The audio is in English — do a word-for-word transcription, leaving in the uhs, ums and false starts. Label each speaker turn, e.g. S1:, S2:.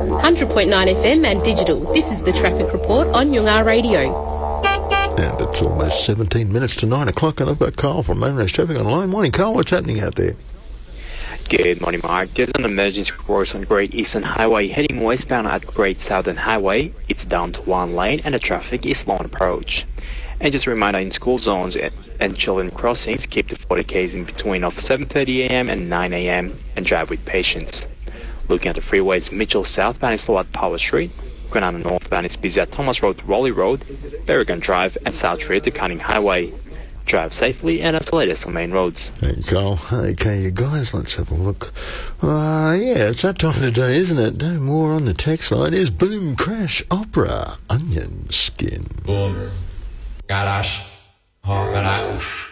S1: one hundred point nine F M and digital. This is the Traffic Report on Yungar Radio.
S2: And it's almost seventeen minutes to nine o'clock, and I've got Carl from Mainrange Traffic online. Morning, Carl. What's happening out there?
S3: Good morning, Mark. There's an emergency course on Great Eastern Highway heading westbound at Great Southern Highway. It's down to one lane and the traffic is slow on approach. And just a reminder, in school zones and children crossings, keep the forty k's in between of seven thirty a m and nine a m and drive with patience. Looking at the freeways, Mitchell southbound is slow at Power Street. Granada northbound is busy at Thomas Road to Raleigh Road, Berrigan Drive and South Street to Cunning Highway. Drive safely and that's the latest on main roads.
S2: Hey, Carl. Okay, you guys, let's have a look. Uh, yeah, it's that time of the day, isn't it? No more on the text line. Is Boom Crash Opera Onion Skin.
S4: Boom. Garage. Hot,